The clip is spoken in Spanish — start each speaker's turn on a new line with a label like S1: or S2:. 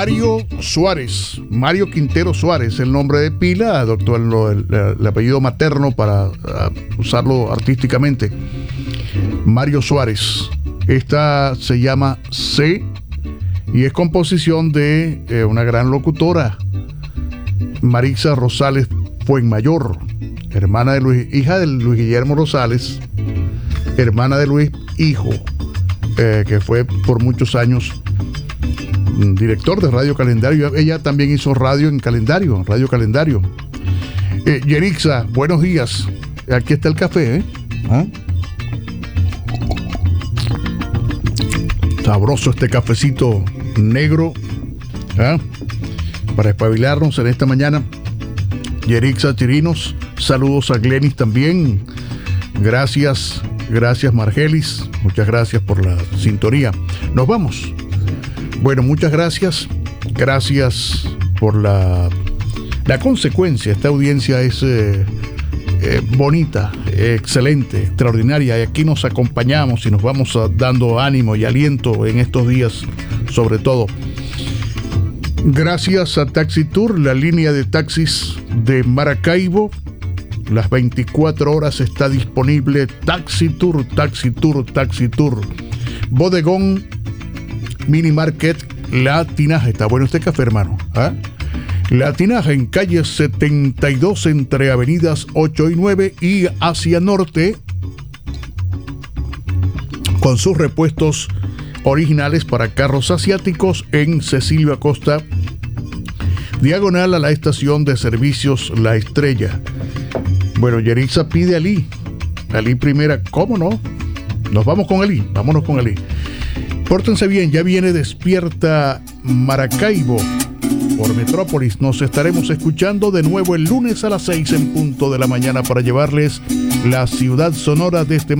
S1: Mario Suárez, Mario Quintero Suárez, el nombre de pila, adoptó el apellido materno para usarlo artísticamente. Mario Suárez. Esta se llama C y es composición de una gran locutora, Maritza Rosales Fuenmayor, hermana de Luis, hija de Luis Guillermo Rosales, hermana de Luis Hijo, que fue por muchos años director de Radio Calendario. Ella también hizo radio en Calendario, Radio Calendario. Yerixa, buenos días. Aquí está el café, ¿eh? ¿Ah? Sabroso este cafecito negro, ¿ah? Para espabilarnos en esta mañana. Yerixa Chirinos, saludos a Glenis también. Gracias Margelis, muchas gracias por la sintonía. Nos vamos. Bueno, muchas gracias por la consecuencia. Esta audiencia es bonita, excelente, extraordinaria, y aquí nos acompañamos y nos vamos dando ánimo y aliento en estos días, sobre todo. Gracias a Taxi Tour, la línea de taxis de Maracaibo. Las 24 horas está disponible Taxi Tour. Bodegón Mini Market La Tinaja. Está bueno este café, hermano. ¿Ah? La Tinaja en calle 72 entre avenidas 8 y 9 y hacia norte, con sus repuestos originales para carros asiáticos en Cecilio Acosta, diagonal a la estación de servicios La Estrella. Bueno, Yerixa pide a Ali primera, ¿cómo no? Nos vamos con Ali, vámonos con Ali. Pórtense bien, ya viene Despierta Maracaibo por Metrópolis. Nos estaremos escuchando de nuevo el lunes a las 6 en punto de la mañana para llevarles la ciudad sonora desde